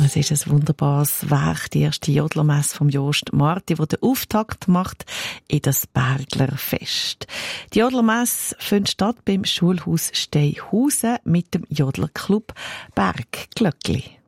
Es ist ein wunderbares Werk, die erste Jodlermesse vom Jost Marti, die den Auftakt macht in das Berglerfest. Die Jodlermesse findet statt beim Schulhaus Steinhausen mit dem Jodlerclub Bergglöckli.